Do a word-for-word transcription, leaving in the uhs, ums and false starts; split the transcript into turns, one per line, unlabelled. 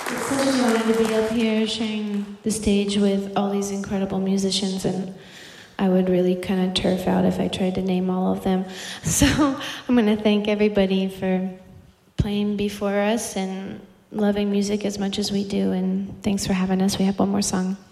It's such an honor to be up here sharing the stage with all these incredible musicians, and I would really kind of turf out if I tried to name all of them. So I'm going to thank everybody for playing before us and loving music as much as we do, and thanks for having us. We have one more song.